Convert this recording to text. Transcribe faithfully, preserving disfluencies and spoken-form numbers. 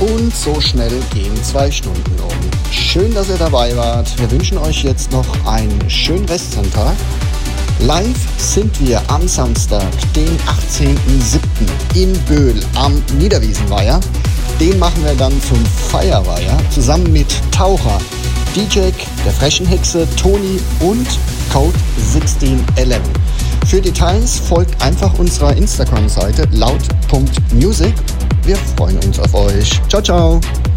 Und so schnell gehen zwei Stunden um. Schön, dass ihr dabei wart. Wir wünschen euch jetzt noch einen schönen Restsonntag. Live sind wir am Samstag, den achtzehnten siebten in Böhl am Niederwiesenweiher. Den machen wir dann zum Feierweiher zusammen mit Taucher, D J, der frechen Hexe, Toni und Code sechzehn elf. Für Details folgt einfach unserer Instagram-Seite laut punkt music. Wir freuen uns auf euch. Ciao, ciao.